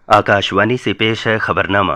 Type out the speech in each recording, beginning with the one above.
आकाशवाणी से पेश है खबरनामा।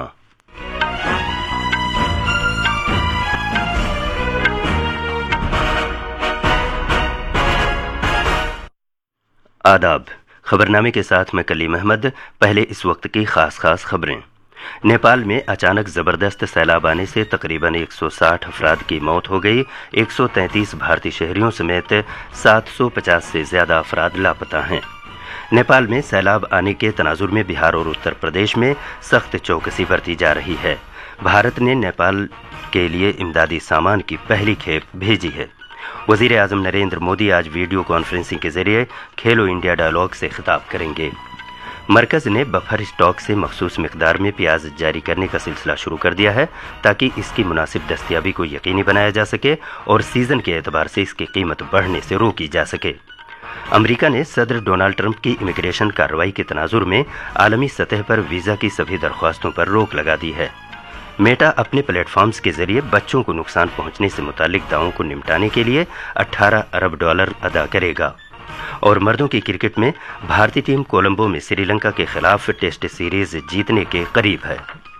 आदाब। खबरनामे के साथ मैं कलीम अहमद। पहले इस वक्त की खास खबरें। नेपाल में अचानक जबरदस्त सैलाब आने से तकरीबन 160 अफराद की मौत हो गई। 133 भारतीय शहरियों समेत 750 से ज्यादा अफराद लापता हैं। नेपाल में सैलाब आने के तनाजुर में बिहार और उत्तर प्रदेश में सख्त चौकसी बरती जा रही है। भारत ने नेपाल के लिए इमदादी सामान की पहली खेप भेजी है। वजीर आजम नरेंद्र मोदी आज वीडियो कॉन्फ्रेंसिंग के जरिए खेलो इंडिया डायलॉग से खिताब करेंगे। मरकज ने बफर स्टॉक से मखसूस मिकदार में प्याज जारी करने का सिलसिला शुरू कर दिया है ताकि इसकी मुनासिब दस्तयाबी को यकीनी बनाया जा सके और सीजन के एतबार से इसकी कीमत बढ़ने से रोकी जा सके। अमेरिका ने सदर डोनाल्ड ट्रंप की इमिग्रेशन कार्रवाई के तनाजुर में आलमी सतह पर वीजा की सभी दरख्वास्तों पर रोक लगा दी है। मेटा अपने प्लेटफॉर्म्स के जरिए बच्चों को नुकसान पहुंचने से मुतालिक दावों को निपटाने के लिए $18 अरब अदा करेगा। और मर्दों की क्रिकेट में भारतीय टीम कोलंबो में श्रीलंका के खिलाफ टेस्ट सीरीज जीतने के करीब है।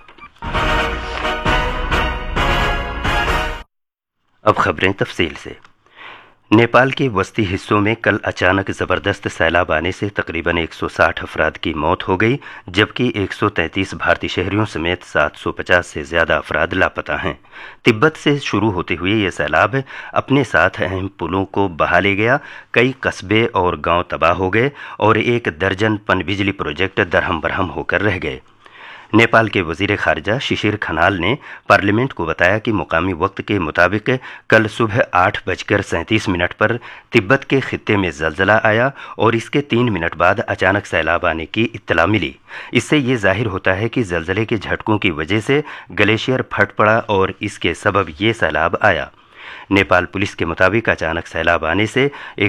अब खबरें तफसील से। नेपाल के वस्ती हिस्सों में कल अचानक जबरदस्त सैलाब आने से तकरीबन 160 अफराद की मौत हो गई, जबकि 133 भारतीय शहरियों समेत 750 से ज्यादा अफराद लापता हैं। तिब्बत से शुरू होते हुए ये सैलाब अपने साथ अहम पुलों को बहा ले गया। कई कस्बे और गांव तबाह हो गए और 1 दर्जन पनबिजली प्रोजेक्ट दरहम बरहम होकर रह गए। नेपाल के वजीर खारजा शिशिर खनाल ने पार्लियामेंट को बताया कि मुकामी वक्त के मुताबिक कल सुबह 8:37 पर तिब्बत के खित्ते में जलजला आया और इसके 3 मिनट बाद अचानक सैलाब आने की इत्तला मिली। इससे ये जाहिर होता है कि जलजले के झटकों की वजह से ग्लेशियर फट पड़ा और इसके सबब ये सैलाब आया। नेपाल पुलिस के मुताबिक अचानक सैलाब आने से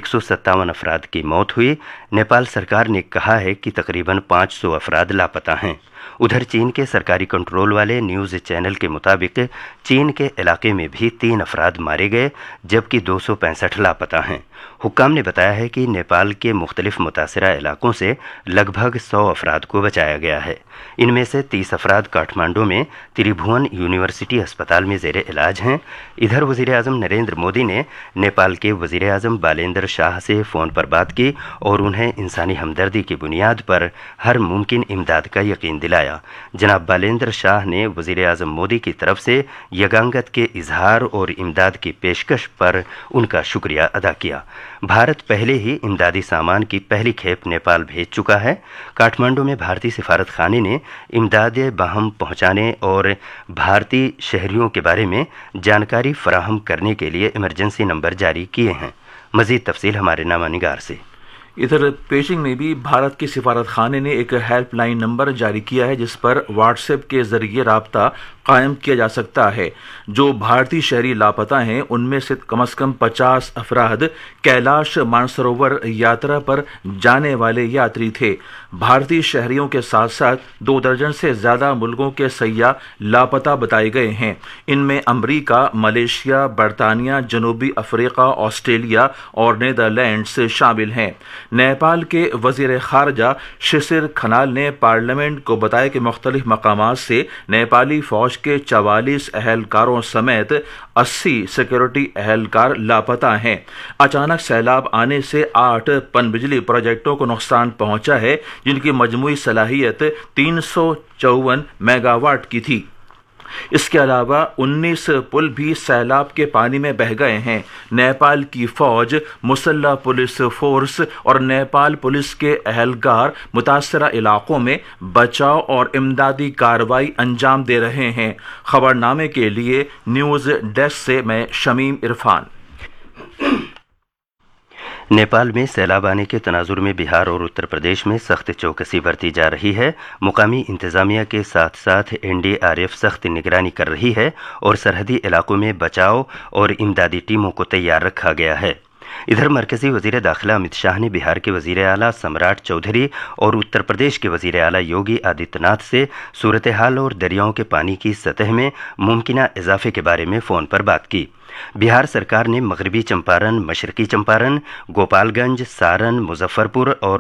157 अफराद की मौत हुई। नेपाल सरकार ने कहा है कि तकरीबन 500 अफराद लापता हैं। उधर चीन के सरकारी कंट्रोल वाले न्यूज़ चैनल के मुताबिक चीन के इलाके में भी 3 अफराद मारे गए, जबकि 265 लापता हैं। हुक्काम ने बताया है कि नेपाल के मुख्तलिफ मुतासरा इलाकों से लगभग 100 अफराद को बचाया गया है। इनमें से 30 अफराद काठमांडू में त्रिभुवन यूनिवर्सिटी अस्पताल में जेर इलाज हैं। इधर वजीर आजम नरेंद्र मोदी ने नेपाल के वजीर आजम बालेंद्र शाह से फ़ोन पर बात की और उन्हें इंसानी हमदर्दी की बुनियाद पर हर मुमकिन इमदाद का यकीन दिलाया। जनाब बालेंद्र शाह ने वजीर आजम मोदी की तरफ से यगांगत के इजहार और इमदाद की पेशकश पर उनका शुक्रिया अदा किया। भारत पहले ही इमदादी सामान की पहली खेप नेपाल भेज चुका है। काठमांडू में भारतीय सिफारत खाने ने इमदाद बाहम पहुंचाने और भारतीय शहरियों के बारे में जानकारी फराहम करने के लिए इमरजेंसी नंबर जारी किए हैं। मजीद तफसील हमारे नामा निगार से। इधर पेशिंग में भी भारत के सिफारत खाने ने एक हेल्पलाइन नंबर जारी किया है जिस पर व्हाट्सएप के जरिए राब्ता कायम किया जा सकता है। जो भारतीय शहरी लापता हैं उनमें से कम 50 अफराद कैलाश मानसरोवर यात्रा पर जाने वाले यात्री थे। भारतीय शहरियों के साथ साथ 2 दर्जन से ज्यादा मुल्कों के सयाह लापता बताए गए हैं। इनमें अमरीका, मलेशिया, बरतानिया, जनूबी अफ्रीका, ऑस्ट्रेलिया और नीदरलैंड्स शामिल हैं। नेपाल के वजीर खारजा शिशिर खनाल ने पार्लियामेंट को बताया कि मुख्तलिफ मकामात से नेपाली फौज के 44 अहलकारों समेत 80 सिक्योरिटी अहलकार लापता हैं। अचानक सैलाब आने से 8 पनबिजली प्रोजेक्टों को नुकसान पहुंचा है, जिनकी मजमूई सलाहियत 354 मेगावाट की थी। इसके अलावा 19 पुल भी सैलाब के पानी में बह गए हैं। नेपाल की फौज, मुसल्ह पुलिस फोर्स और नेपाल पुलिस के अहलकार मुतासरा इलाकों में बचाव और इमदादी कार्रवाई अंजाम दे रहे हैं। खबरनामे के लिए न्यूज़ डेस्क से मैं शमीम इरफान। नेपाल में सैलाब आने के तनाजुर में बिहार और उत्तर प्रदेश में सख्त चौकसी बरती जा रही है। मुकामी इंतजामिया के साथ साथ NDRF सख्त निगरानी कर रही है और सरहदी इलाकों में बचाव और इमदादी टीमों को तैयार रखा गया है। इधर मरकजी वजीर दाखिला अमित शाह ने बिहार के वजीर आला सम्राट चौधरी और उत्तर प्रदेश के वजीर आला योगी आदित्यनाथ से सूरत हाल और दरियाओं के पानी की सतह में मुमकिना इजाफे के बारे में फ़ोन पर बात की। बिहार सरकार ने मगरबी चंपारण, मशरकी चंपारण, गोपालगंज, सारण, मुजफ्फरपुर और